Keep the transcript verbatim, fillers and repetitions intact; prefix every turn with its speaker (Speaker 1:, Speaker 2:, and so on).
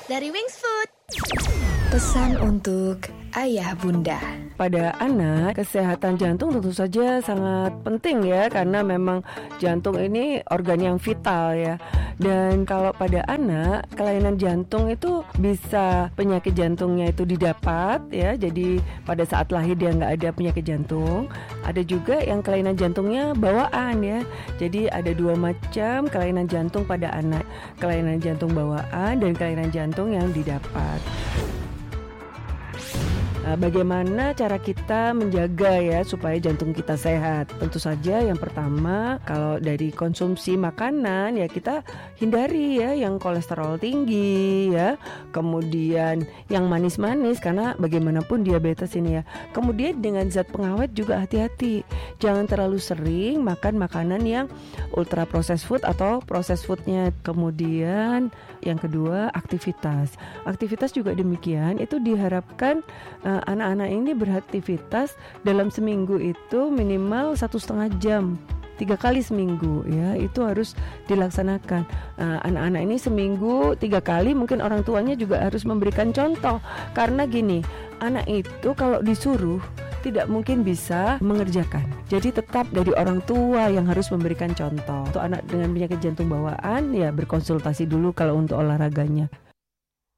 Speaker 1: dari Wings Food.
Speaker 2: Pesan untuk ayah bunda.
Speaker 3: Pada anak, kesehatan jantung tentu saja sangat penting ya, karena memang jantung ini organ yang vital ya. Dan kalau pada anak, kelainan jantung itu bisa penyakit jantungnya itu didapat ya. Jadi pada saat lahir dia nggak ada penyakit jantung. Ada juga yang kelainan jantungnya bawaan ya. Jadi ada dua macam kelainan jantung pada anak. Kelainan jantung bawaan dan kelainan jantung yang didapat. Nah, bagaimana cara kita menjaga ya supaya jantung kita sehat? Tentu saja yang pertama, kalau dari konsumsi makanan ya kita hindari ya yang kolesterol tinggi ya, kemudian yang manis-manis karena bagaimanapun diabetes ini ya. Kemudian dengan zat pengawet juga hati-hati. Jangan terlalu sering makan makanan yang ultra processed food atau processed foodnya. Kemudian yang kedua, aktivitas. Aktivitas juga demikian, itu diharapkan uh, anak-anak ini beraktivitas dalam seminggu itu minimal satu setengah jam, tiga kali seminggu ya, itu harus dilaksanakan. uh, Anak-anak ini seminggu tiga kali, mungkin orang tuanya juga harus memberikan contoh. Karena gini, anak itu kalau disuruh tidak mungkin bisa mengerjakan. Jadi tetap dari orang tua yang harus memberikan contoh. Untuk anak dengan penyakit jantung bawaan ya berkonsultasi dulu kalau untuk olahraganya.